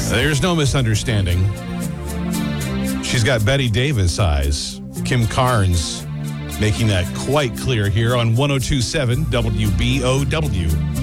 There's no misunderstanding. She's got Betty Davis eyes. Kim Carnes making that quite clear here on 102.7 WBOW.